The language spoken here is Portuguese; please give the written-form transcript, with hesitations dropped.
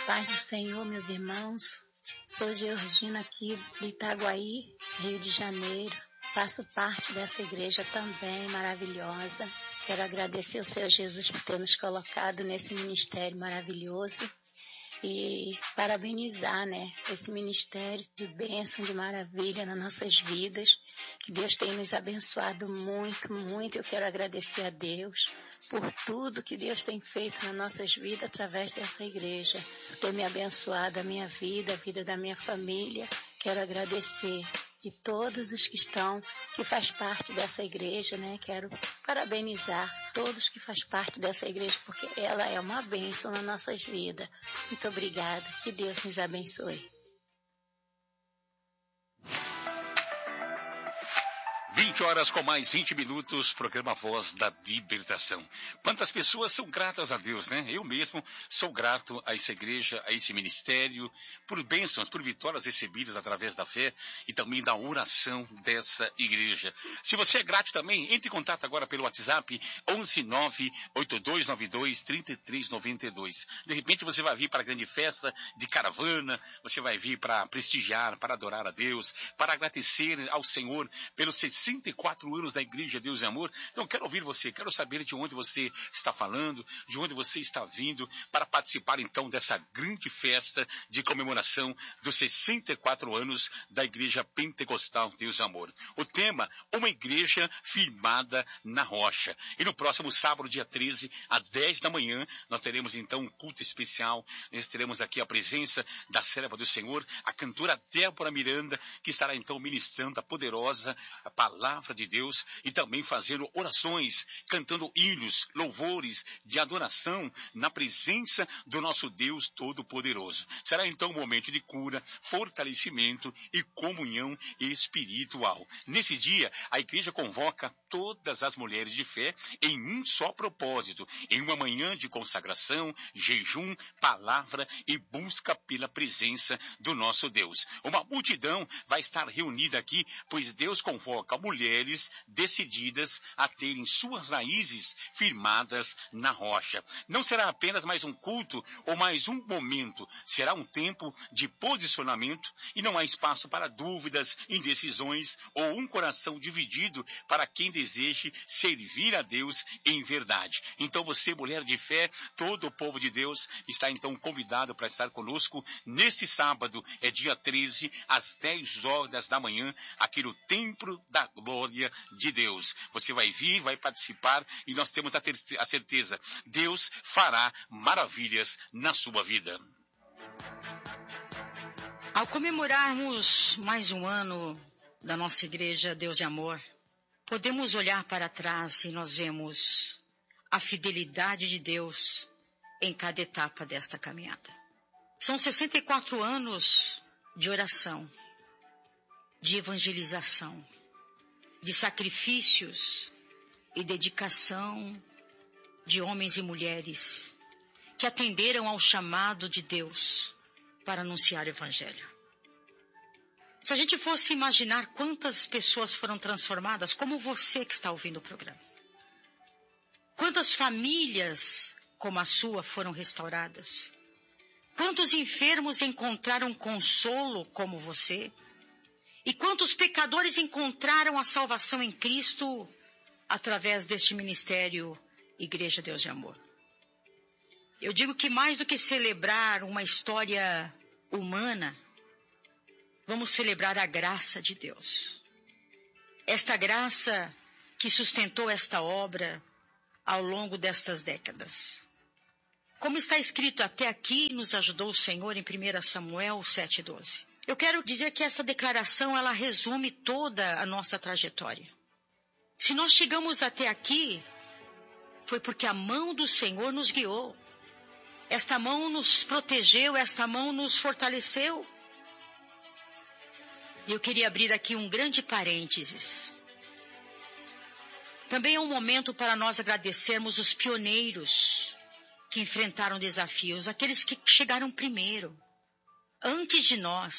paz do Senhor, meus irmãos. Sou Georgina aqui de Itaguaí, Rio de Janeiro. Faço parte dessa igreja também maravilhosa. Quero agradecer ao Senhor Jesus por ter nos colocado nesse ministério maravilhoso e parabenizar, esse ministério de bênção, de maravilha nas nossas vidas, que Deus tem nos abençoado muito, muito. Eu quero agradecer a Deus por tudo que Deus tem feito nas nossas vidas através dessa igreja, por ter me abençoado a minha vida, a vida da minha família. Quero agradecer de todos os que faz parte dessa igreja, Quero parabenizar todos que faz parte dessa igreja, porque ela é uma bênção nas nossas vidas. Muito obrigada. Que Deus nos abençoe. 20 horas com mais 20 minutos, programa Voz da Libertação. Quantas pessoas são gratas a Deus, Eu mesmo sou grato a essa igreja, a esse ministério, por bênçãos, por vitórias recebidas através da fé e também da oração dessa igreja. Se você é grato também, entre em contato agora pelo WhatsApp 11982923392. De repente você vai vir para a grande festa de caravana, você vai vir para prestigiar, para adorar a Deus, para agradecer ao Senhor pelos 64 anos da Igreja Deus e Amor. Então quero ouvir você, quero saber de onde você está falando, de onde você está vindo, para participar então dessa grande festa de comemoração dos 64 anos da Igreja Pentecostal Deus e Amor. O tema, uma igreja firmada na rocha. E no próximo sábado, dia 13, às 10 da manhã, nós teremos então um culto especial. Nós teremos aqui a presença da serva do Senhor, a cantora Débora Miranda, que estará então ministrando a poderosa palavra de Deus e também fazendo orações, cantando hinos, louvores de adoração na presença do nosso Deus Todo-Poderoso. Será então um momento de cura, fortalecimento e comunhão espiritual. Nesse dia, a igreja convoca todas as mulheres de fé em um só propósito, em uma manhã de consagração, jejum, palavra e busca pela presença do nosso Deus. Uma multidão vai estar reunida aqui, pois Deus convoca mulheres decididas a terem suas raízes firmadas na rocha. Não será apenas mais um culto ou mais um momento, será um tempo de posicionamento e não há espaço para dúvidas, indecisões ou um coração dividido para quem deseje servir a Deus em verdade. Então você, mulher de fé, todo o povo de Deus está então convidado para estar conosco neste sábado, é dia 13, às 10 horas da manhã, aqui no Templo da Glória de Deus. Você vai vir, vai participar e nós temos a certeza, Deus fará maravilhas na sua vida. Ao comemorarmos mais um ano da nossa igreja Deus de Amor, podemos olhar para trás e nós vemos a fidelidade de Deus em cada etapa desta caminhada. São 64 anos de oração, de evangelização, de sacrifícios e dedicação de homens e mulheres que atenderam ao chamado de Deus para anunciar o Evangelho. Se a gente fosse imaginar quantas pessoas foram transformadas, como você que está ouvindo o programa, quantas famílias como a sua foram restauradas, quantos enfermos encontraram consolo como você, e quantos pecadores encontraram a salvação em Cristo através deste ministério Igreja Deus de Amor. Eu digo que mais do que celebrar uma história humana, vamos celebrar a graça de Deus. Esta graça que sustentou esta obra ao longo destas décadas. Como está escrito, até aqui nos ajudou o Senhor em 1 Samuel 7,12. Eu quero dizer que essa declaração, ela resume toda a nossa trajetória. Se nós chegamos até aqui, foi porque a mão do Senhor nos guiou. Esta mão nos protegeu, esta mão nos fortaleceu. E eu queria abrir aqui um grande parênteses. Também é um momento para nós agradecermos os pioneiros que enfrentaram desafios, aqueles que chegaram primeiro, antes de nós.